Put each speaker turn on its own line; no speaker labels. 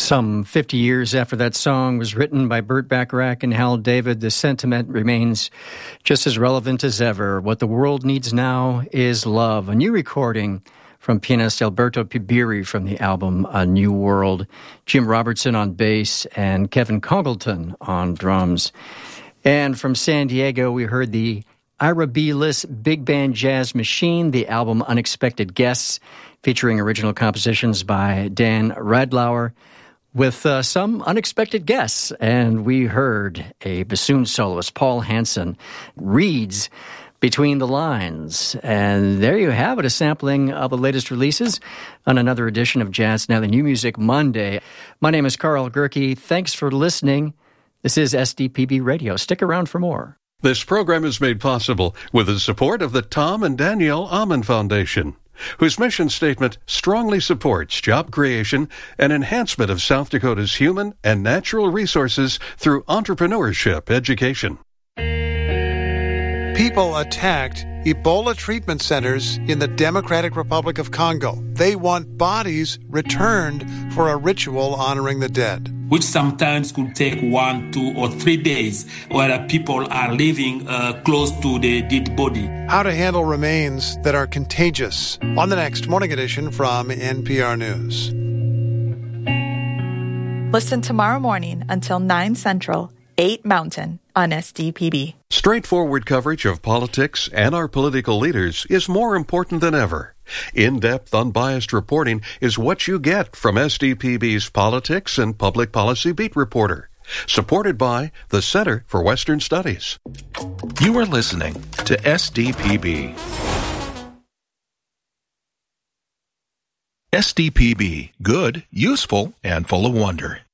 Some 50 years after that song was written by Burt Bacharach and Hal David, the sentiment remains just as relevant as ever. What the world needs now is love. A new recording from pianist Alberto Pibiri from the album A New World. Jim Robertson on bass and Kevin Congleton on drums. And from San Diego, we heard the Ira B. Liss Big Band Jazz Machine, the album Unexpected Guests, featuring original compositions by Dan Radlauer, with some unexpected guests. And we heard a bassoon soloist, Paul Hansen, reads Between the Lines. And there you have it, a sampling of the latest releases on another edition of Jazz Now, the New Music Monday. My name is Carl Gerke. Thanks for listening. This is SDPB Radio. Stick around for more.
This program is made possible with the support of the Tom and Danielle Amen Foundation, whose mission statement strongly supports job creation and enhancement of South Dakota's human and natural resources through entrepreneurship education.
People attacked Ebola treatment centers in the Democratic Republic of Congo. They want bodies returned for a ritual honoring the dead,
which sometimes could take 1, 2, or 3 days, where people are living close to the dead body.
How to handle remains that are contagious on the next Morning Edition from NPR News.
Listen tomorrow morning until 9 Central, 8 Mountain on SDPB.
Straightforward coverage of politics and our political leaders is more important than ever. In-depth, unbiased reporting is what you get from SDPB's Politics and Public Policy Beat Reporter, supported by the Center for Western Studies.
You are listening to SDPB. SDPB, good, useful, and full of wonder.